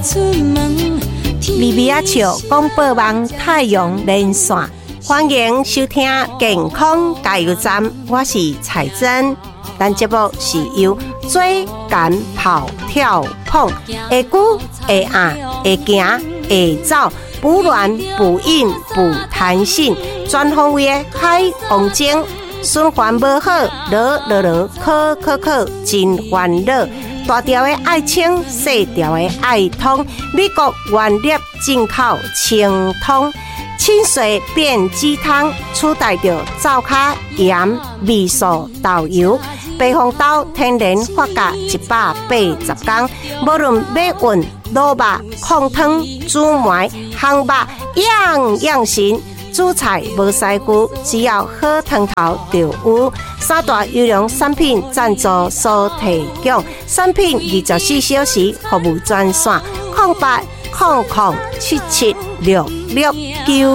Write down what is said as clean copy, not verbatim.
米米啊笑广播网太阳连线，欢迎收听健康加油站，我是彩珍。咱节目是由追赶跑跳碰，会久会硬会行会走，补卵补阴补弹性，全方位的海王精，循环无好，咳，真烦恼。大条的爱清，细条的爱通，美国原粒进口清通，清水变鸡汤，取代着灶卡盐、味素、豆油。白红豆天然发酵180天，无论买运、卤肉、控汤、煮糜、烘肉，样神。煮菜无师具，只要好汤头就有。三大优良产品赞助所提供，产品24小时服务专线：0800776669。